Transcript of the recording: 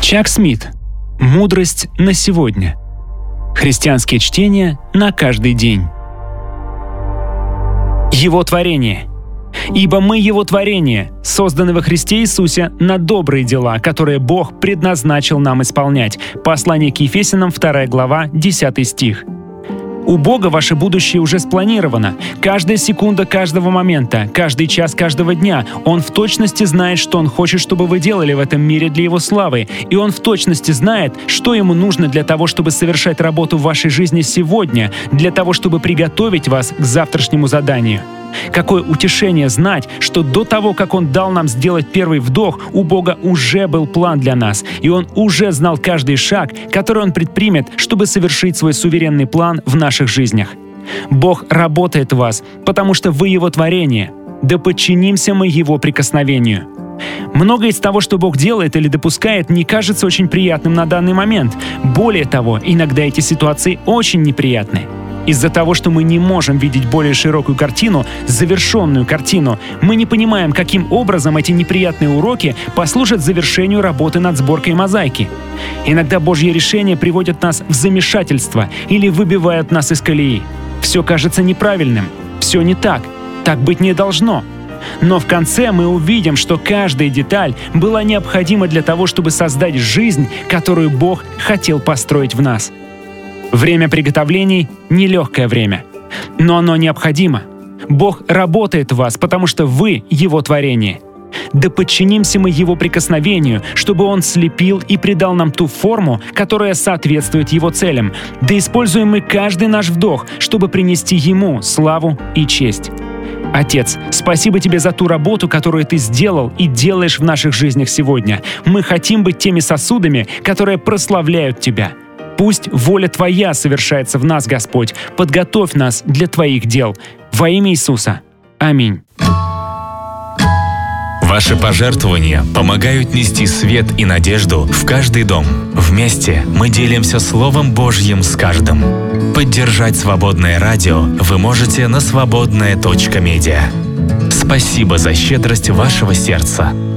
Чак Смит. Мудрость на сегодня. Христианские чтения на каждый день. Его творение. «Ибо мы Его творение, созданы во Христе Иисусе на добрые дела, которые Бог предназначил нам исполнять». Послание к Ефесянам, 2 глава, 10 стих. У Бога ваше будущее уже спланировано. Каждая секунда каждого момента, каждый час каждого дня. Он в точности знает, что Он хочет, чтобы вы делали в этом мире для Его славы. И Он в точности знает, что Ему нужно для того, чтобы совершать работу в вашей жизни сегодня, для того, чтобы приготовить вас к завтрашнему заданию. Какое утешение знать, что до того, как Он дал нам сделать первый вдох, у Бога уже был план для нас, и Он уже знал каждый шаг, который Он предпримет, чтобы совершить свой суверенный план в наших жизнях. Бог работает в вас, потому что вы Его творение. Да подчинимся мы Его прикосновению. Многое из того, что Бог делает или допускает, не кажется очень приятным на данный момент. Более того, иногда эти ситуации очень неприятны. Из-за того, что мы не можем видеть более широкую картину, завершенную картину, мы не понимаем, каким образом эти неприятные уроки послужат завершению работы над сборкой мозаики. Иногда Божьи решения приводят нас в замешательство или выбивают нас из колеи. Все кажется неправильным, все не так, так быть не должно. Но в конце мы увидим, что каждая деталь была необходима для того, чтобы создать жизнь, которую Бог хотел построить в нас. Время приготовлений — нелегкое время, но оно необходимо. Бог работает в вас, потому что вы — Его творение. Да подчинимся мы Его прикосновению, чтобы Он слепил и придал нам ту форму, которая соответствует Его целям. Да используем мы каждый наш вдох, чтобы принести Ему славу и честь. Отец, спасибо Тебе за ту работу, которую Ты сделал и делаешь в наших жизнях сегодня. Мы хотим быть теми сосудами, которые прославляют Тебя. Пусть воля Твоя совершается в нас, Господь. Подготовь нас для Твоих дел. Во имя Иисуса. Аминь. Ваши пожертвования помогают нести свет и надежду в каждый дом. Вместе мы делимся Словом Божьим с каждым. Поддержать свободное радио вы можете на свободная.медиа. Спасибо за щедрость вашего сердца.